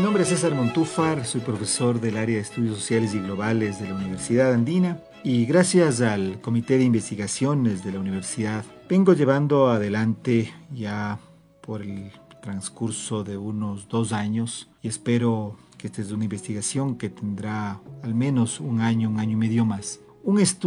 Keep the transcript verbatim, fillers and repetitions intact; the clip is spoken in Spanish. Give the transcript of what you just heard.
nombre es César Montúfar, soy profesor del área de Estudios Sociales y Globales de la Universidad Andina y gracias al Comité de Investigaciones de la Universidad vengo llevando adelante ya por el transcurso de unos dos años y espero que esta es una investigación que tendrá al menos un año, un año y medio más. Un estudio